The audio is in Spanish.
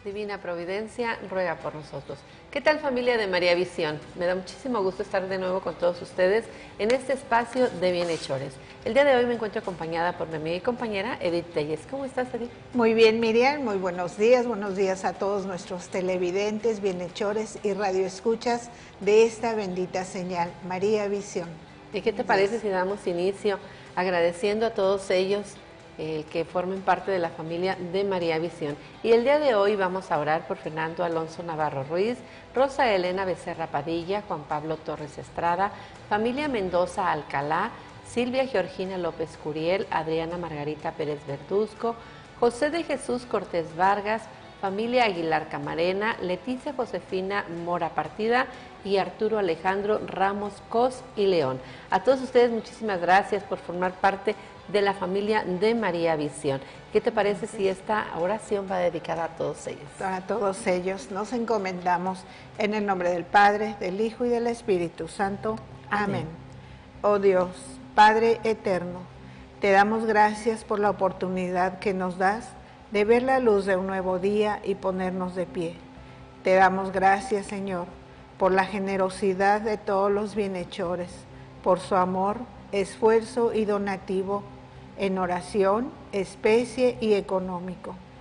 divina providencia, ruega por nosotros. ¿Qué tal, familia de María Visión? Me da muchísimo gusto estar de nuevo con todos ustedes en este espacio de bienhechores. El día de hoy me encuentro acompañada por mi amiga y compañera Edith Telles. ¿Cómo estás, Edith? Muy bien, Miriam, muy buenos días a todos nuestros televidentes, bienhechores y radioescuchas de esta bendita señal, María Visión. ¿Y qué te parece si damos inicio agradeciendo a todos ellos que formen parte de la familia de María Visión? Y el día de hoy vamos a orar por Fernando Alonso Navarro Ruiz, Rosa Elena Becerra Padilla, Juan Pablo Torres Estrada, familia Mendoza Alcalá, Silvia Georgina López Curiel, Adriana Margarita Pérez Verduzco, José de Jesús Cortés Vargas, familia Aguilar Camarena, Leticia Josefina Mora Partida y Arturo Alejandro Ramos Cos y León. A todos ustedes muchísimas gracias por formar parte de la familia de María Visión. ¿Qué te parece si esta oración va dedicada a todos ellos? A todos ellos nos encomendamos en el nombre del Padre, del Hijo y del Espíritu Santo. Amén. Oh Dios, Padre eterno, te damos gracias por la oportunidad que nos das de ver la luz de un nuevo día y ponernos de pie. Te damos gracias, Señor, por la generosidad de todos los bienhechores, por su amor, esfuerzo y donativo en oración, especie y económico.